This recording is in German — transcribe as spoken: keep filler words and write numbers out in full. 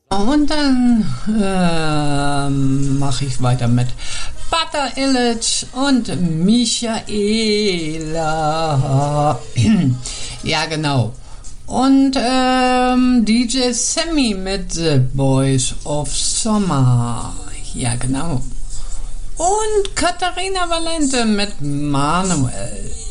Und dann ähm, mache ich weiter mit Butter Illich und Michaela. Ja, genau. Und ähm, D J Sammy mit The Boys of Summer. Ja, genau. Und Katharina Valente mit Manuel.